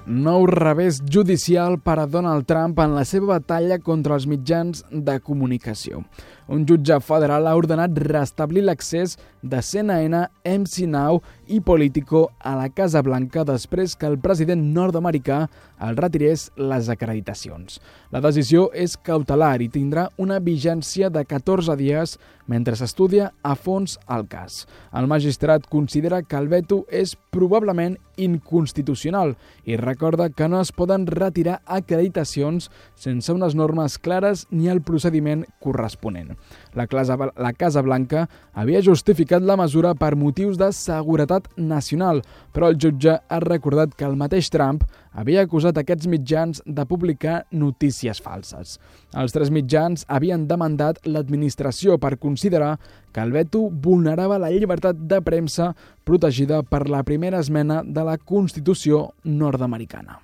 Nou revés judicial per a Donald Trump en la seva batalla contra els mitjans de comunicació. Un jutge federal ha ordenat restablir l'accés de CNN, MC Now i Politico a la Casa Blanca després que el president nord-americà el retirés les acreditacions. La decisió és cautelar i tindrà una vigència de 14 dies mentre s'estudia a fons el cas. El magistrat considera que el veto és probablement inconstitucional i recorda que no es poden retirar acreditacions sense unes normes clares ni el procediment corresponent. La Casa Blanca havia justificat la mesura per motius de seguretat nacional, però el jutge ha recordat que el mateix Trump havia acusat aquests mitjans de publicar notícies falses. Els 3 mitjans havien demandat l'administració per considerar que el veto vulnerava la llibertat de premsa protegida per la primera esmena de la Constitució nord-americana.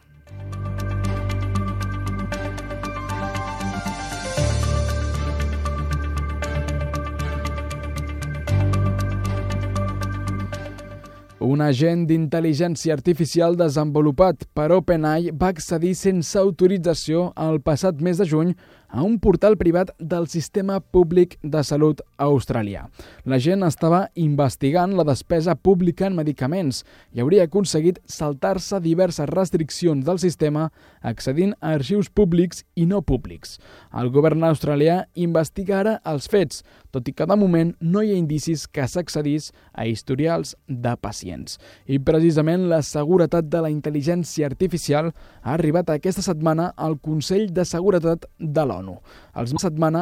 Un agent d'intel·ligència artificial desenvolupat per OpenAI va accedir sense autorització el passat mes de juny a un portal privat del Sistema Públic de Salut australià. L'agent estava investigant la despesa pública en medicaments i hauria aconseguit saltar-se diverses restriccions del sistema accedint a arxius públics i no públics. El govern australià investiga ara els fets, tot i que de moment no hi ha indicis que s'accedís a historials de pacients. I precisament la seguretat de la intel·ligència artificial ha arribat aquesta setmana al Consell de Seguretat de l'ONU.